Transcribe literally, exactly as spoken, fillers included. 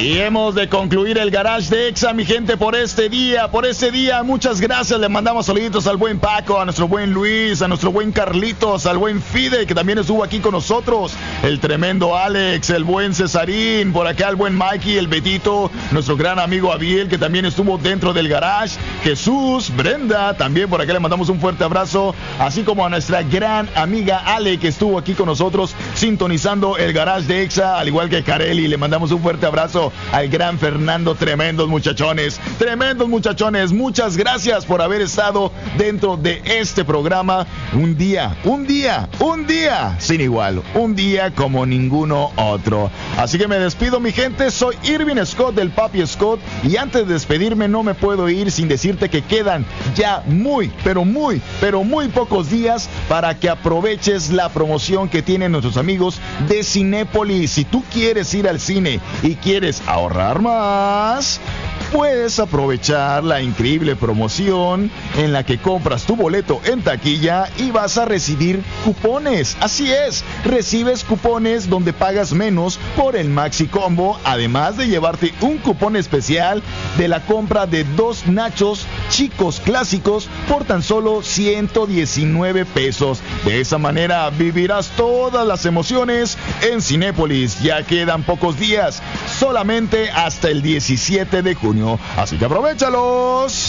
Y hemos de concluir el Garage de Exa, mi gente, por este día, por este día. Muchas gracias, le mandamos saluditos al buen Paco, a nuestro buen Luis, a nuestro buen Carlitos, al buen Fide, que también estuvo aquí con nosotros, el tremendo Alex, el buen Cesarín, por acá el buen Mikey, el Betito, nuestro gran amigo Abiel, que también estuvo dentro del Garage, Jesús, Brenda, también por acá le mandamos un fuerte abrazo, así como a nuestra gran amiga Ale, que estuvo aquí con nosotros sintonizando el Garage de Exa, al igual que Carelli. Le mandamos un fuerte abrazo al gran Fernando. Tremendos muchachones, tremendos muchachones, muchas gracias por haber estado dentro de este programa. Un día, un día, un día sin igual, un día como ninguno otro. Así que me despido, mi gente, soy Irving Scott del Papi Scott, y antes de despedirme no me puedo ir sin decirte que quedan ya muy, pero muy, pero muy pocos días para que aproveches la promoción que tienen nuestros amigos de Cinépolis. Si tú quieres ir al cine y quieres ahorrar más, puedes aprovechar la increíble promoción en la que compras tu boleto en taquilla y vas a recibir cupones. Así es, recibes cupones donde pagas menos por el Maxi Combo, además de llevarte un cupón especial de la compra de dos nachos chicos clásicos por tan solo ciento diecinueve pesos. De esa manera vivirás todas las emociones en Cinépolis. Ya quedan pocos días, solamente hasta el diecisiete de junio, así que aprovéchalos.